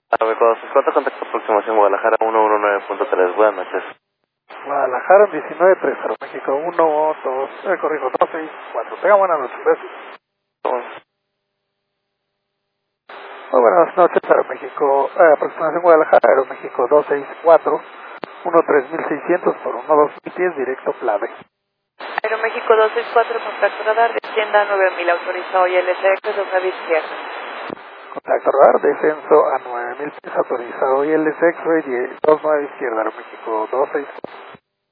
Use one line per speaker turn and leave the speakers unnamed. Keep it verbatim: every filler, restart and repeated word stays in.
Aeroméxico dos seis cuatro, contacto aproximación Guadalajara uno uno nueve punto tres, buenas noches.
Guadalajara diecinueve tres, Aeroméxico uno dos, eh, corrijo, dos seis cuatro. Tenga buenas noches, gracias. Muy buenas noches, Aeroméxico, eh, aproximación Guadalajara, Aeroméxico dos seis cuatro, uno tres seiscientos por uno dos diez, directo clave.
Aeroméxico dos seis cuatro, contacto radar, descienda a nueve mil, autorizado y L C X, dos nueve izquierda.
Contacto radar, descenso a nueve mil pies, autorizado y L C X, dos nueve izquierda, Aeroméxico dos seis cuatro.